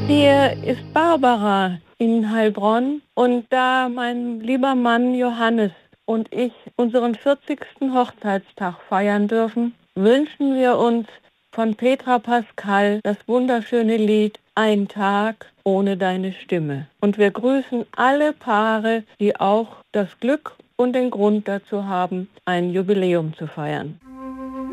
Hier ist Barbara in Heilbronn und da mein lieber Mann Johannes und ich unseren 40. Hochzeitstag feiern dürfen, wünschen wir uns von Petra Pascal das wunderschöne Lied Ein Tag ohne deine Stimme. Und wir grüßen alle Paare, die auch das Glück und den Grund dazu haben, ein Jubiläum zu feiern.